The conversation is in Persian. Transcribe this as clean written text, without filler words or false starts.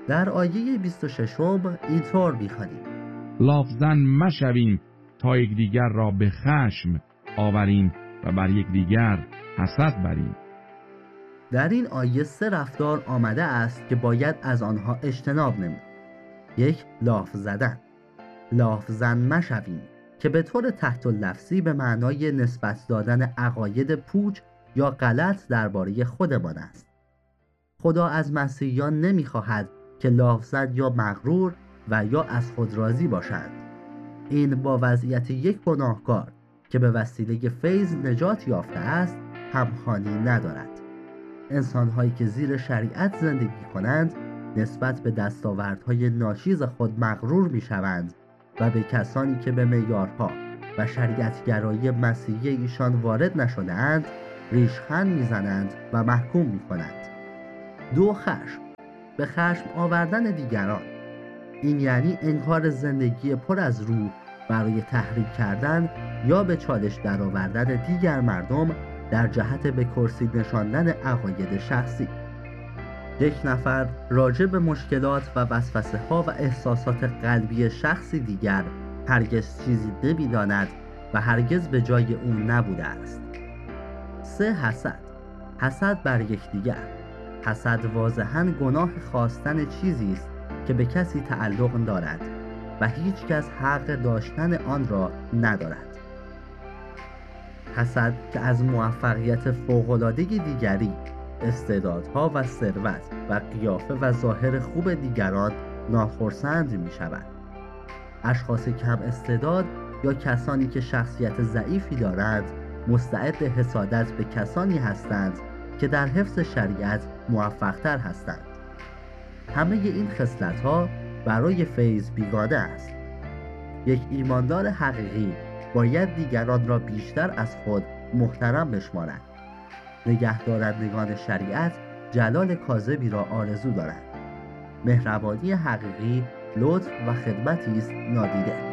در آیه 26 اینطور می‌خوانیم: لافزن مشویم تا یکدیگر را به خشم آوریم و بر یکدیگر حسد بریم. در این آیه 3 رفتار آمده است که باید از آنها اجتناب نمود. 1. لاف زدن. لافزن مشویم که به طور تحت لفظی به معنای نسبت دادن عقاید پوچ یا غلط درباره خودمان است. خدا از مسیحیان نمی‌خواهد که لافزن یا مغرور و یا از خود راضی باشند. این با وضعیت یک گناهکار که به وسیله فیض نجات یافته است همخوانی ندارد. انسان‌هایی که زیر شریعت زندگی کنند نسبت به دستاوردهای ناچیز خود مغرور می‌شوند و به کسانی که به معیارها و شریعت‌گرایی مسیحی ایشان وارد نشده‌اند ریشخند می‌زنند و محکوم می‌کنند. 2. خشم. به خشم آوردن دیگران. این یعنی انکار زندگی پر از روح برای تحریک کردن یا به چالش درآوردن دیگر مردم در جهت به کرسی نشاندن عقاید شخصی. یک نفر راجع به مشکلات و وسوسه ها و احساسات قلبی شخصی دیگر هرگز چیزی نمی‌داند و هرگز به جای او نبوده است. 3. حسد. حسد بر یکدیگر. حسد واضحاً گناه خواستن چیزی است که به کسی تعلق دارد و هیچ کس حق داشتن آن را ندارد. حسد که از موفقیت فوق‌العاده دیگری، استعدادها و ثروت و قیافه و ظاهر خوب دیگران ناخرسند می شود. اشخاص کم استعداد یا کسانی که شخصیت ضعیفی دارند مستعد حسادت به کسانی هستند که در حفظ شریعت موفق‌تر هستند. همه این خصلت‌ها برای فیض بیگانه است. یک ایماندار حقیقی باید دیگران را بیشتر از خود محترم بشمارد. نگهدارندگان شریعت جلال کاذبی را آرزو دارند. مهربانی حقیقی لطف و خدمتی است نادیده.